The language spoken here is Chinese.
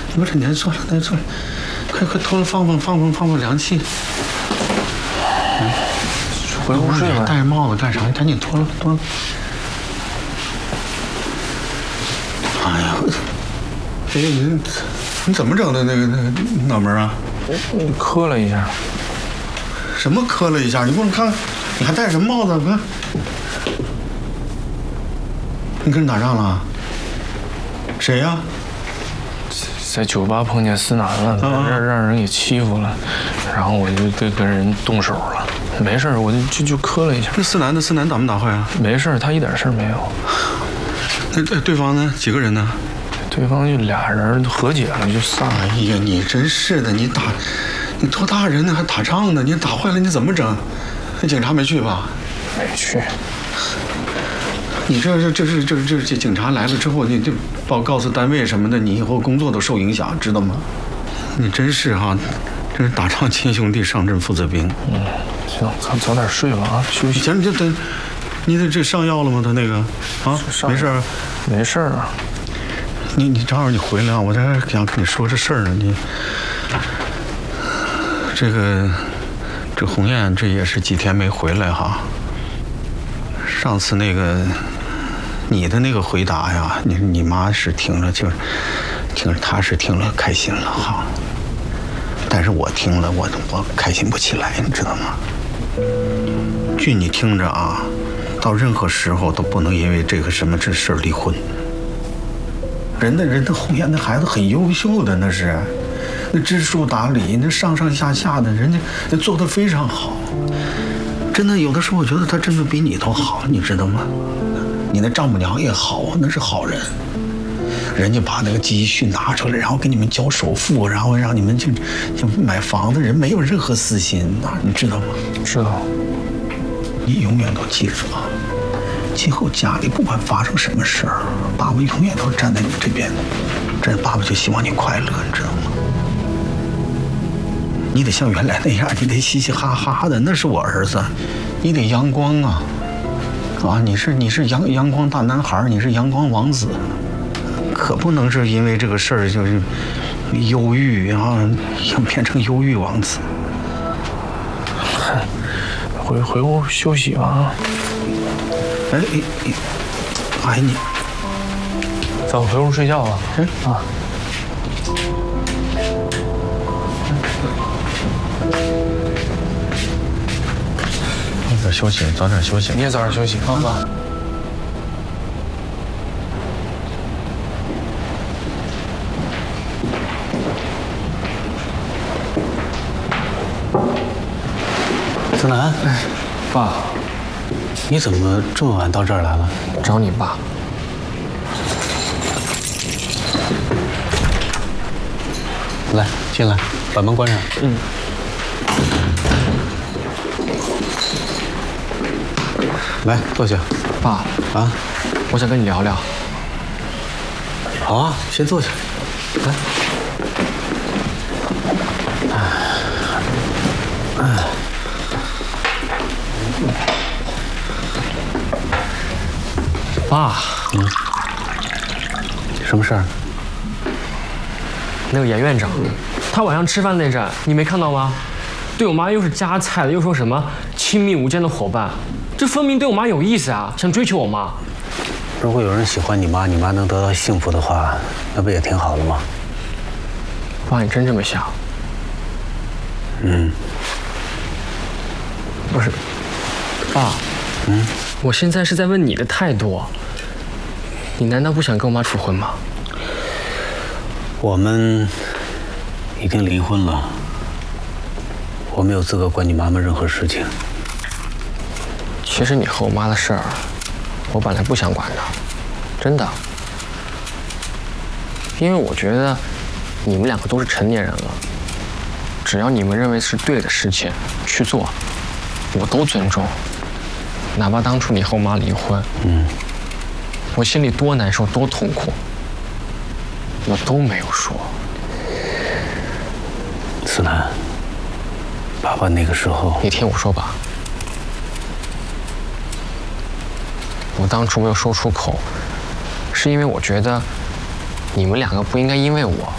不是，您坐了，快脱了，放凉气。 回屋睡吧。 戴着帽子干啥？赶紧脱了。哎呀，哎，你怎么整的那个脑门啊？ 磕了一下。 什么磕了一下？你给我看，你还戴什么帽子？看，你跟人打仗了？谁呀？ 在酒吧碰见思南了，让人给欺负了，然后我就跟人动手了。没事，我就磕了一下。 这思南打没打坏啊？ 没事，他一点事儿没有。 那对方呢？几个人呢？ 对方就俩人和解了，就散了。 哎呀，你真是的，你多大人呢，还打仗呢？你打坏了你怎么整？那警察没去吧？ 没去。 你这警察来了之后，你就告诉单位什么的，你以后工作都受影响，知道吗？你真是哈，这是打仗亲兄弟，上阵负责兵。 行，早点睡吧啊，休息。 行，你就等，你得这上药了吗？他那个啊，没事儿， 没事儿啊。 你正好你回来啊，我这还想跟你说这事儿呢。你这鸿雁这也是几天没回来哈。上次那个你的那个回答呀，你妈是听着她是听了开心了哈，但是我听了我开心不起来，你知道吗？据你听着啊，到任何时候都不能因为这事儿离婚。人的鸿雁那孩子很优秀的，那是，那知书达理，那上下的，人家那做得非常好。真的，有的时候我觉得他真的比你都好，你知道吗？你那丈母娘也好，那是好人。人家把那个积蓄拿出来，然后给你们交首付，然后让你们就买房子，人没有任何私心，你知道吗？ 知道。 你永远都记住啊，今后家里不管发生什么事儿，爸爸永远都是站在你这边的。这爸爸就希望你快乐，你知道吗？你得像原来那样，你得嘻嘻哈哈的，那是我儿子，你得阳光啊！啊，你是阳光大男孩，你是阳光王子，可不能是因为这个事儿就是忧郁啊，要变成忧郁王子。 回屋休息吧啊！ 哎你， 走，回屋睡觉吧。啊。 休息，早点休息。 你也早点休息，好吧？ 思南， 爸， 你怎么这么晚到这儿来了？ 找你爸。 来，进来，把门关上。来，坐下。 爸啊， 我想跟你聊聊。 好啊，先坐下。来。 爸， 什么事儿？ 那个严院长，他晚上吃饭那阵，你没看到吗？对我妈又是夹菜的，又说什么亲密无间的伙伴，这分明对我妈有意思啊，想追求我妈。 如果有人喜欢你妈，你妈能得到幸福的话，那不也挺好的吗？ 爸，你真这么想？不是，爸，我现在是在问你的态度。你难道不想跟我妈处婚吗？ 我们已经离婚了，我没有资格管你妈妈任何事情。 其实你和我妈的事儿，我本来不想管的，真的。因为我觉得你们两个都是成年人了，只要你们认为是对的事情去做，我都尊重。哪怕当初你和我妈离婚，我心里多难受多痛苦，我都没有说。 思南，爸爸那个时候， 你听我说吧，我当初没有说出口，是因为我觉得你们两个不应该因为我